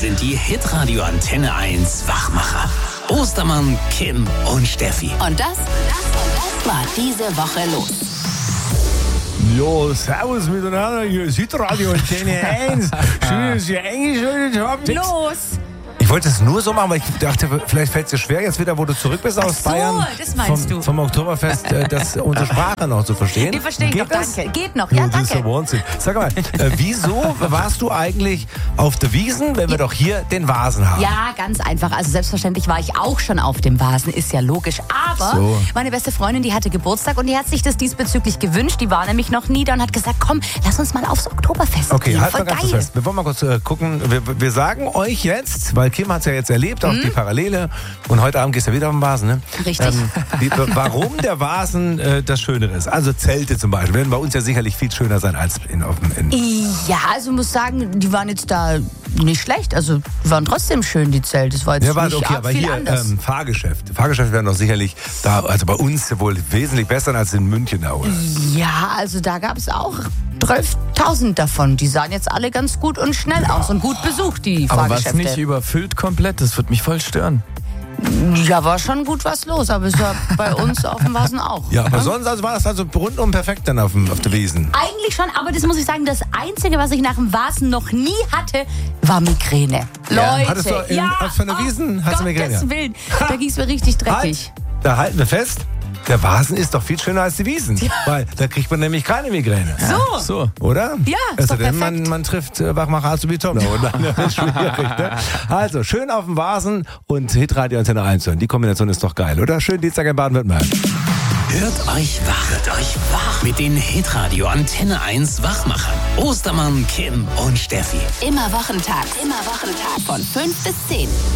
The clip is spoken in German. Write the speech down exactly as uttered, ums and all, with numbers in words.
sind die Hitradio Antenne eins Wachmacher. Ostermann, Kim und Steffi. Und das, das war diese Woche los. Jo, servus miteinander, hier ist Hitradio Antenne eins. Schön, dass ihr eingeschaltet habt. Los! Ich wollte es nur so machen, weil ich dachte, vielleicht fällt es dir schwer, jetzt wieder, wo du zurück bist aus so, Bayern. das meinst vom, du. Vom Oktoberfest, äh, das, unsere Sprache noch zu verstehen. Die verstehe ich Geht noch, das? danke. Geht noch, ja, Ja, das ist danke. der Wahnsinn. Sag mal, äh, wieso warst du eigentlich auf der Wiesn, wenn wir doch hier den Vasen haben? Ja, ganz einfach. Also selbstverständlich war ich auch schon auf dem Vasen, ist ja logisch. Aber So. meine beste Freundin, die hatte Geburtstag und die hat sich das diesbezüglich gewünscht. Die war nämlich noch nie da und hat gesagt, komm, lass uns mal aufs Oktoberfest Okay, gehen. halt Voll mal ganz geil. kurz fest. Wir wollen mal kurz äh, gucken. Wir, wir sagen euch jetzt, weil Kim hat es ja jetzt erlebt, auch die Parallele. Und heute Abend gehst du ja wieder auf den Vasen, ne? Richtig. wie, warum der Vasen äh, das Schönere ist. Also Zelte zum Beispiel werden bei uns ja sicherlich viel schöner sein als in, auf dem in Ja, also muss sagen, die waren jetzt da nicht schlecht. Also die waren trotzdem schön, die Zelte. Das war jetzt Ja, warte, nicht okay, arg aber viel hier anders. ähm, Fahrgeschäfte. Fahrgeschäfte werden doch sicherlich da, also bei uns wohl wesentlich besser als in München, oder? Ja, also da gab es auch zwölftausend davon. Die sahen jetzt alle ganz gut und schnell aus und gut besucht, die Aber was Fahrgeschäfte. nicht überfüllt komplett, das wird mich voll stören. Ja, war schon gut was los, aber es war bei uns auf dem Vasen auch. Ja, aber sonst also war das also rundum perfekt dann auf, dem, auf der Wiesn. Eigentlich schon, aber das muss ich sagen, das Einzige, was ich nach dem Vasen noch nie hatte, war Migräne. Ja. Leute, Hattest du in- ja, auf einer Wiesn hast du Migräne? Gottes Willen, da ging es mir richtig dreckig. Halt, da halten wir fest, der Vasen ist doch viel schöner als die Wiesn. Weil da kriegt man nämlich keine Migräne. So. So. Oder? Ja, ist also doch denn man, perfekt. man trifft äh, Wachmacher Azubiton. Und dann ist schwierig, ne? Also, schön auf dem Vasen und Hitradio Antenne eins hören. Die Kombination ist doch geil, oder? Schön Dienstag in Baden-Württemberg. Hört euch wach, hört euch wach mit den Hitradio Antenne eins Wachmachern. Ostermann, Kim und Steffi. Immer Wochentag, immer Wochentag von fünf bis zehn.